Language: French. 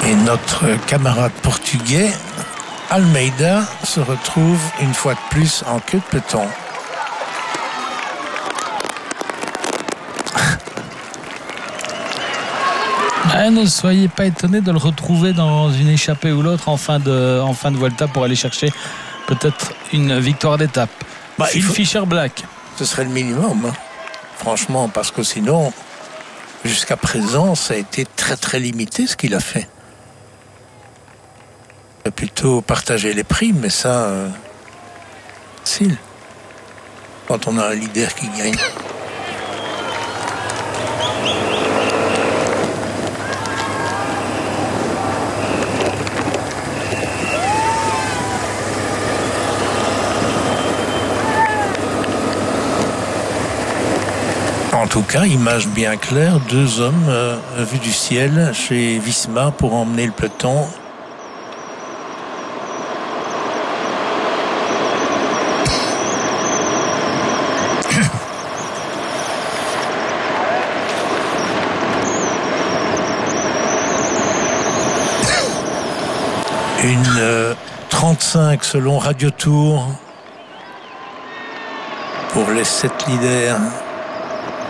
Et notre camarade portugais, Almeida, se retrouve une fois de plus en queue de peloton. Ne soyez pas étonnés de le retrouver dans une échappée ou l'autre en fin de Vuelta pour aller chercher peut-être une victoire d'étape. Phil Fischer-Black. Ce serait le minimum, hein. Franchement, parce que sinon, jusqu'à présent, ça a été très très limité ce qu'il a fait. Il a plutôt partagé les primes, mais ça, facile. Quand on a un leader qui gagne. En tout cas, image bien claire, deux hommes vus du ciel chez Visma pour emmener le peloton. Une 35 selon Radio Tour pour les 7 leaders.